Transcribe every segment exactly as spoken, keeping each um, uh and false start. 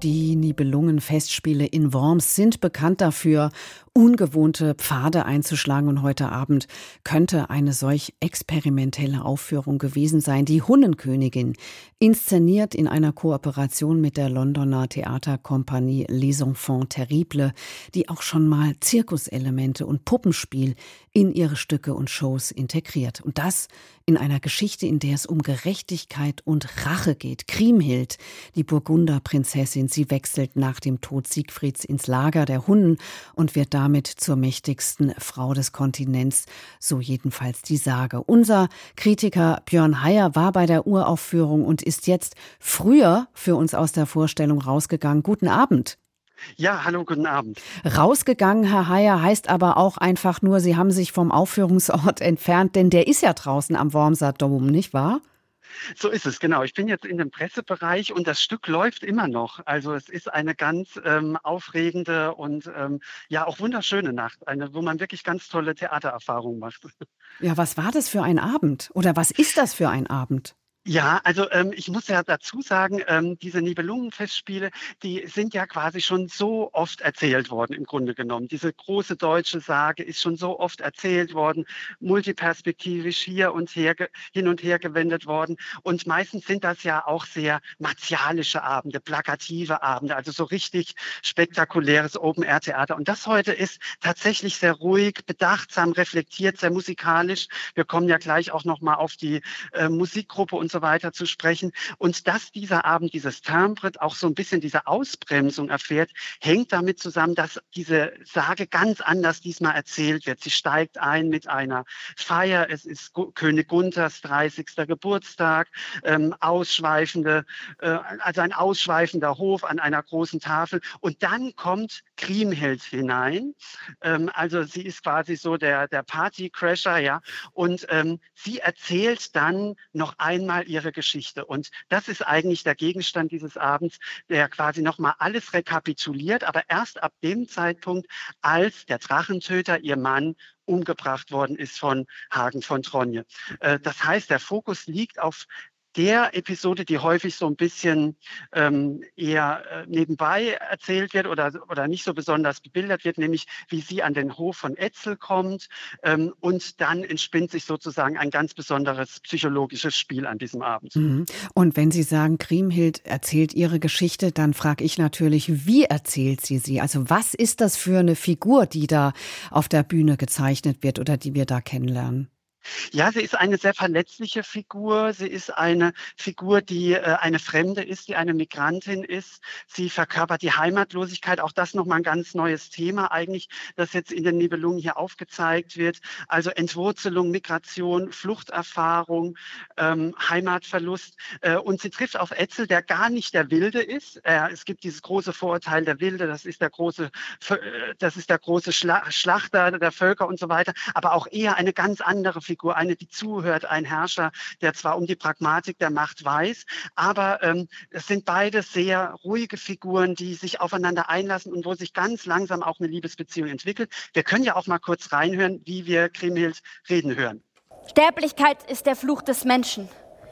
Die Nibelungen-Festspiele in Worms sind bekannt dafür, ungewohnte Pfade einzuschlagen. Und heute Abend könnte eine solch experimentelle Aufführung gewesen sein. Die Hunnenkönigin, inszeniert in einer Kooperation mit der Londoner Theaterkompanie Les Enfants Terribles, die auch schon mal Zirkuselemente und Puppenspiel in ihre Stücke und Shows integriert. Und das in einer Geschichte, in der es um Gerechtigkeit und Rache geht. Kriemhild, die Burgunderprinzessin, sie wechselt nach dem Tod Siegfrieds ins Lager der Hunnen und wird damit zur mächtigsten Frau des Kontinents, so jedenfalls die Sage. Unser Kritiker Björn Heyer war bei der Uraufführung und ist jetzt früher für uns aus der Vorstellung rausgegangen. Guten Abend. Ja, hallo, guten Abend. Rausgegangen, Herr Heyer, heißt aber auch einfach nur, Sie haben sich vom Aufführungsort entfernt, denn der ist ja draußen am Wormser Dom, nicht wahr? So ist es, genau. Ich bin jetzt in dem Pressebereich und das Stück läuft immer noch. Also es ist eine ganz ähm, aufregende und ähm, ja auch wunderschöne Nacht, eine, wo man wirklich ganz tolle Theatererfahrungen macht. Ja, was war das für ein Abend? Oder was ist das für ein Abend? Ja, also ähm, ich muss ja dazu sagen, ähm, diese Nibelungenfestspiele, die sind ja quasi schon so oft erzählt worden im Grunde genommen. Diese große deutsche Sage ist schon so oft erzählt worden, multiperspektivisch hier und her, hin und her gewendet worden. Und meistens sind das ja auch sehr martialische Abende, plakative Abende, also so richtig spektakuläres Open-Air-Theater. Und das heute ist tatsächlich sehr ruhig, bedachtsam, reflektiert, sehr musikalisch. Wir kommen ja gleich auch nochmal auf die äh, Musikgruppe und so weiter zu sprechen. Und dass dieser Abend, dieses Timbre, auch so ein bisschen diese Ausbremsung erfährt, hängt damit zusammen, dass diese Sage ganz anders diesmal erzählt wird. Sie steigt ein mit einer Feier. Es ist König Gunthers dreißigster Geburtstag, ähm, ausschweifende, äh, also ein ausschweifender Hof an einer großen Tafel. Und dann kommt Kriemhild hinein. Ähm, also sie ist quasi so der, der Partycrasher, ja. Und ähm, sie erzählt dann noch einmal ihre Geschichte. Und das ist eigentlich der Gegenstand dieses Abends, der quasi nochmal alles rekapituliert, aber erst ab dem Zeitpunkt, als der Drachentöter, ihr Mann, umgebracht worden ist von Hagen von Tronje. Äh, das heißt, der Fokus liegt auf der Episode, die häufig so ein bisschen ähm, eher äh, nebenbei erzählt wird oder, oder nicht so besonders bebildert wird, nämlich wie sie an den Hof von Etzel kommt. Ähm, und dann entspinnt sich sozusagen ein ganz besonderes psychologisches Spiel an diesem Abend. Mhm. Und wenn Sie sagen, Kriemhild erzählt ihre Geschichte, dann frage ich natürlich, wie erzählt sie sie? Also was ist das für eine Figur, die da auf der Bühne gezeichnet wird oder die wir da kennenlernen? Ja, sie ist eine sehr verletzliche Figur. Sie ist eine Figur, die äh, eine Fremde ist, die eine Migrantin ist. Sie verkörpert die Heimatlosigkeit. Auch das nochmal ein ganz neues Thema eigentlich, das jetzt in den Nibelungen hier aufgezeigt wird. Also Entwurzelung, Migration, Fluchterfahrung, ähm, Heimatverlust. Äh, und sie trifft auf Etzel, der gar nicht der Wilde ist. Äh, es gibt dieses große Vorurteil der Wilde. Das ist der große, äh, das ist der große Schla- Schlachter der Völker und so weiter. Aber auch eher eine ganz andere Figur. Figur, eine, die zuhört, ein Herrscher, der zwar um die Pragmatik der Macht weiß, aber ähm, es sind beide sehr ruhige Figuren, die sich aufeinander einlassen und wo sich ganz langsam auch eine Liebesbeziehung entwickelt. Wir können ja auch mal kurz reinhören, wie wir Kriemhild reden hören. Sterblichkeit ist der Fluch des Menschen.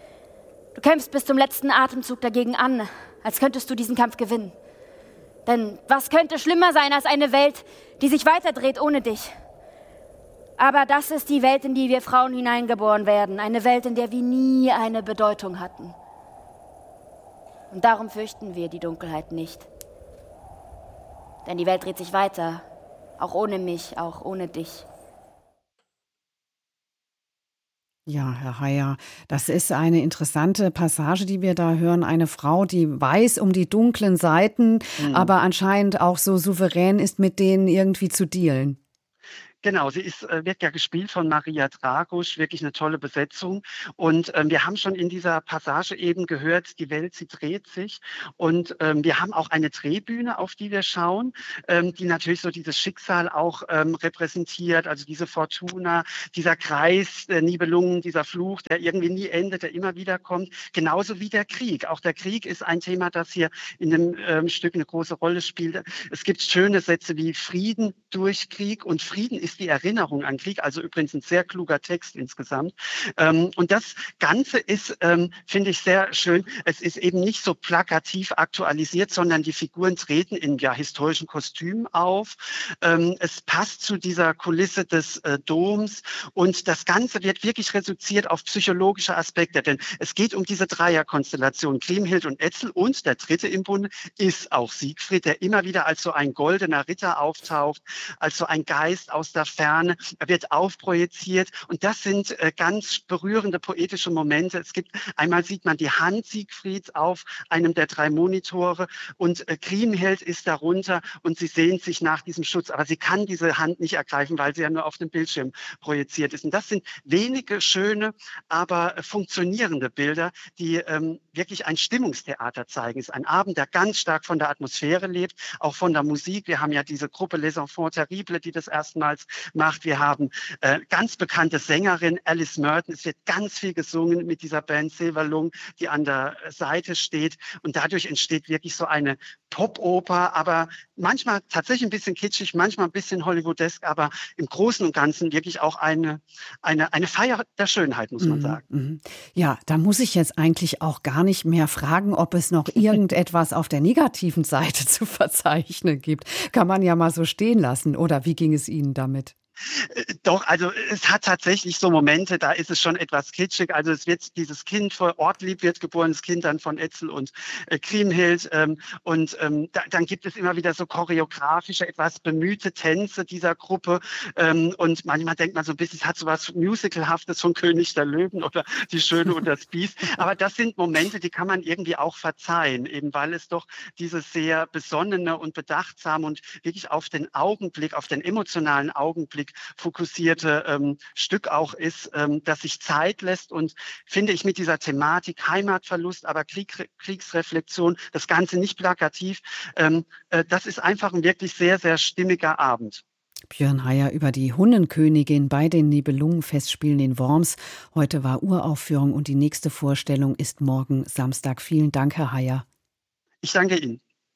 Du kämpfst bis zum letzten Atemzug dagegen an, als könntest du diesen Kampf gewinnen. Denn was könnte schlimmer sein als eine Welt, die sich weiterdreht ohne dich? Aber das ist die Welt, in die wir Frauen hineingeboren werden. Eine Welt, in der wir nie eine Bedeutung hatten. Und darum fürchten wir die Dunkelheit nicht. Denn die Welt dreht sich weiter. Auch ohne mich, auch ohne dich. Ja, Herr Heyer, das ist eine interessante Passage, die wir da hören. Eine Frau, die weiß um die dunklen Seiten, mhm. aber anscheinend auch so souverän ist, mit denen irgendwie zu dealen. Genau, sie ist, äh, wird ja gespielt von Maria Dragusch, wirklich eine tolle Besetzung. Und ähm, wir haben schon in dieser Passage eben gehört, die Welt, sie dreht sich. Und ähm, wir haben auch eine Drehbühne, auf die wir schauen, ähm, die natürlich so dieses Schicksal auch ähm, repräsentiert, also diese Fortuna, dieser Kreis der Nibelungen, dieser Fluch, der irgendwie nie endet, der immer wieder kommt. Genauso wie der Krieg. Auch der Krieg ist ein Thema, das hier in dem ähm, Stück eine große Rolle spielt. Es gibt schöne Sätze wie Frieden durch Krieg, und Frieden ist ist die Erinnerung an Krieg. Also übrigens ein sehr kluger Text insgesamt. Ähm, und das Ganze ist, ähm, finde ich, sehr schön. Es ist eben nicht so plakativ aktualisiert, sondern die Figuren treten in ja, historischen Kostümen auf. Ähm, es passt zu dieser Kulisse des äh, Doms und das Ganze wird wirklich reduziert auf psychologische Aspekte, denn es geht um diese Dreierkonstellation, Kriemhild und Etzel, und der dritte im Bunde ist auch Siegfried, der immer wieder als so ein goldener Ritter auftaucht, als so ein Geist aus der Ferne. Er wird aufprojiziert und das sind äh, ganz berührende poetische Momente. Es gibt, einmal sieht man die Hand Siegfrieds auf einem der drei Monitore und äh, Kriemhild ist darunter und sie sehnt sich nach diesem Schutz, aber sie kann diese Hand nicht ergreifen, weil sie ja nur auf dem Bildschirm projiziert ist. Und das sind wenige schöne, aber äh, funktionierende Bilder, die ähm, wirklich ein Stimmungstheater zeigen. Es ist ein Abend, der ganz stark von der Atmosphäre lebt, auch von der Musik. Wir haben ja diese Gruppe Les Enfants Terribles, die das erstmals macht. Wir haben äh, ganz bekannte Sängerin Alice Merton. Es wird ganz viel gesungen mit dieser Band Silverlung, die an der Seite steht. Und dadurch entsteht wirklich so eine Pop-Oper, aber manchmal tatsächlich ein bisschen kitschig, manchmal ein bisschen hollywoodesk, aber im Großen und Ganzen wirklich auch eine, eine, eine Feier der Schönheit, muss man Mhm, sagen. mhm. Ja, da muss ich jetzt eigentlich auch gar nicht mehr fragen, ob es noch irgendetwas auf der negativen Seite zu verzeichnen gibt. Kann man ja mal so stehen lassen. Oder wie ging es Ihnen damit? Doch, also es hat tatsächlich so Momente, da ist es schon etwas kitschig. Also es wird dieses Kind vor Ortlieb wird geboren, das Kind dann von Etzel und äh, Kriemhild. Ähm, und ähm, da, dann gibt es immer wieder so choreografische, etwas bemühte Tänze dieser Gruppe. Ähm, und manchmal denkt man so ein bisschen, es hat so was Musicalhaftes von König der Löwen oder Die Schöne und das Biest. Aber das sind Momente, die kann man irgendwie auch verzeihen, eben weil es doch dieses sehr besonnene und bedachtsame und wirklich auf den Augenblick, auf den emotionalen Augenblick fokussierte ähm, Stück auch ist, ähm, das sich Zeit lässt und, finde ich, mit dieser Thematik Heimatverlust, aber Krieg, Kriegsreflexion, das Ganze nicht plakativ, ähm, äh, das ist einfach ein wirklich sehr, sehr stimmiger Abend. Björn Heyer über die Hunnenkönigin bei den Nibelungenfestspielen in Worms. Heute war Uraufführung und die nächste Vorstellung ist morgen Samstag. Vielen Dank, Herr Heyer. Ich danke Ihnen.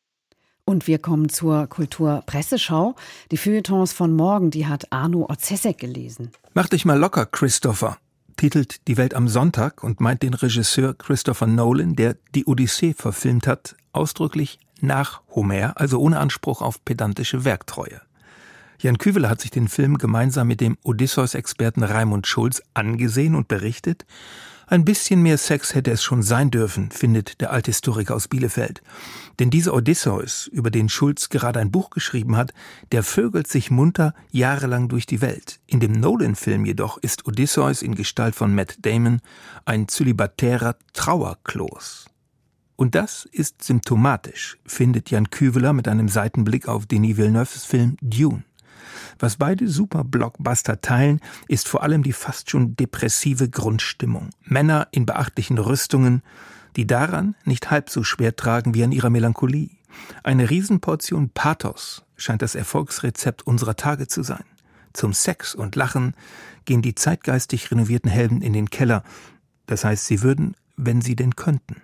Und wir kommen zur Kulturpresseschau. Die Feuilletons von morgen, die hat Arno Orzesek gelesen. Mach dich mal locker, Christopher, titelt Die Welt am Sonntag und meint den Regisseur Christopher Nolan, der die Odyssee verfilmt hat, ausdrücklich nach Homer, also ohne Anspruch auf pedantische Werktreue. Jan Küveler hat sich den Film gemeinsam mit dem Odysseus-Experten Raimund Schulz angesehen und berichtet, ein bisschen mehr Sex hätte es schon sein dürfen, findet der Althistoriker aus Bielefeld. Denn dieser Odysseus, über den Schulz gerade ein Buch geschrieben hat, der vögelt sich munter jahrelang durch die Welt. In dem Nolan-Film jedoch ist Odysseus in Gestalt von Matt Damon ein zölibatärer Trauerkloß. Und das ist symptomatisch, findet Jan Küveler mit einem Seitenblick auf Denis Villeneuves Film Dune. Was beide Super-Blockbuster teilen, ist vor allem die fast schon depressive Grundstimmung. Männer in beachtlichen Rüstungen, die daran nicht halb so schwer tragen wie an ihrer Melancholie. Eine Riesenportion Pathos scheint das Erfolgsrezept unserer Tage zu sein. Zum Sex und Lachen gehen die zeitgeistig renovierten Helden in den Keller. Das heißt, sie würden, wenn sie denn könnten.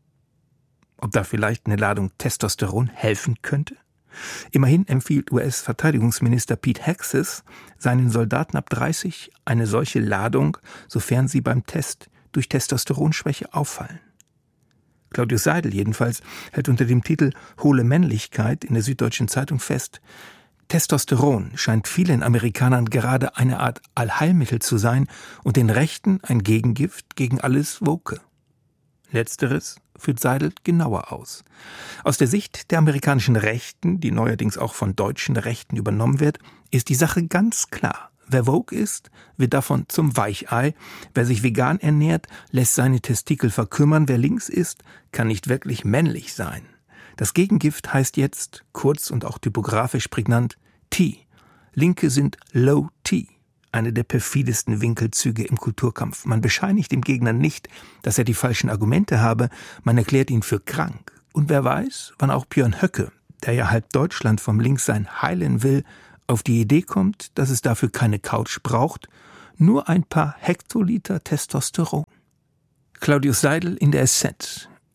Ob da vielleicht eine Ladung Testosteron helfen könnte? Immerhin empfiehlt U S-Verteidigungsminister Pete Hegseth seinen Soldaten ab dreißig eine solche Ladung, sofern sie beim Test durch Testosteronschwäche auffallen. Claudius Seidel jedenfalls hält unter dem Titel »Hohle Männlichkeit« in der Süddeutschen Zeitung fest, Testosteron scheint vielen Amerikanern gerade eine Art Allheilmittel zu sein und den Rechten ein Gegengift gegen alles Woke. Letzteres führt Seidel genauer aus. Aus der Sicht der amerikanischen Rechten, die neuerdings auch von deutschen Rechten übernommen wird, ist die Sache ganz klar. Wer woke ist, wird davon zum Weichei. Wer sich vegan ernährt, lässt seine Testikel verkümmern. Wer links ist, kann nicht wirklich männlich sein. Das Gegengift heißt jetzt, kurz und auch typografisch prägnant, T. Linke sind Low T. Eine der perfidesten Winkelzüge im Kulturkampf. Man bescheinigt dem Gegner nicht, dass er die falschen Argumente habe, man erklärt ihn für krank. Und wer weiß, wann auch Björn Höcke, der ja halb Deutschland vom Linkssein heilen will, auf die Idee kommt, dass es dafür keine Couch braucht, nur ein paar Hektoliter Testosteron. Claudius Seidel in der S Z.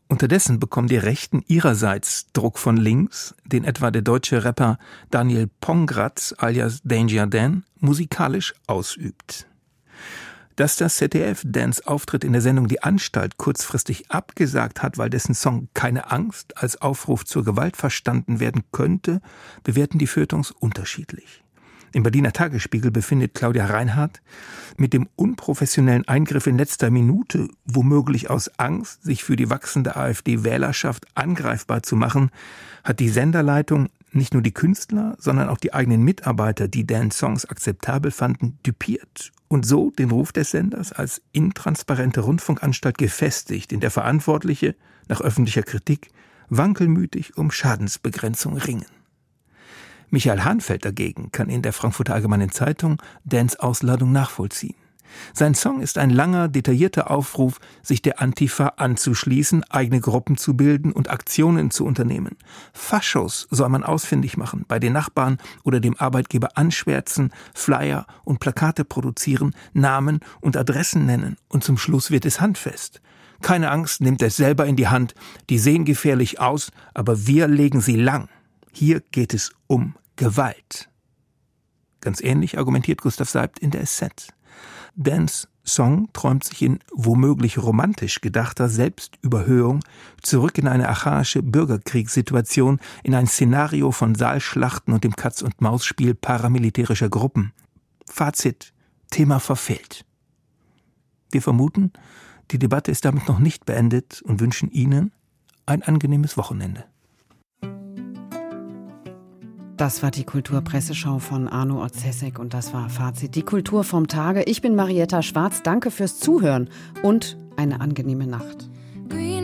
Unterdessen bekommen die Rechten ihrerseits Druck von links, den etwa der deutsche Rapper Daniel Pongratz alias Danger Dan musikalisch ausübt. Dass das Z D F Dans Auftritt in der Sendung Die Anstalt kurzfristig abgesagt hat, weil dessen Song Keine Angst als Aufruf zur Gewalt verstanden werden könnte, bewerten die Feuilletons unterschiedlich. Im Berliner Tagesspiegel befindet Claudia Reinhardt, mit dem unprofessionellen Eingriff in letzter Minute, womöglich aus Angst, sich für die wachsende AfD-Wählerschaft angreifbar zu machen, hat die Senderleitung nicht nur die Künstler, sondern auch die eigenen Mitarbeiter, die Dans Songs akzeptabel fanden, düpiert und so den Ruf des Senders als intransparente Rundfunkanstalt gefestigt, in der Verantwortliche, nach öffentlicher Kritik, wankelmütig um Schadensbegrenzung ringen. Michael Hahnfeld dagegen kann in der Frankfurter Allgemeinen Zeitung Dans Ausladung nachvollziehen. Sein Song ist ein langer, detaillierter Aufruf, sich der Antifa anzuschließen, eigene Gruppen zu bilden und Aktionen zu unternehmen. Faschos soll man ausfindig machen, bei den Nachbarn oder dem Arbeitgeber anschwärzen, Flyer und Plakate produzieren, Namen und Adressen nennen und zum Schluss wird es handfest. Keine Angst, nehmt es selber in die Hand, die sehen gefährlich aus, aber wir legen sie lang. Hier geht es um Gewalt. Ganz ähnlich argumentiert Gustav Seibt in der S Z. Dans Song träumt sich in womöglich romantisch gedachter Selbstüberhöhung zurück in eine archaische Bürgerkriegssituation, in ein Szenario von Saalschlachten und dem Katz-und-Maus-Spiel paramilitärischer Gruppen. Fazit: Thema verfehlt. Wir vermuten, die Debatte ist damit noch nicht beendet und wünschen Ihnen ein angenehmes Wochenende. Das war die Kulturpresseschau von Arno Otzesek und das war Fazit, die Kultur vom Tage. Ich bin Marietta Schwarz, danke fürs Zuhören und eine angenehme Nacht.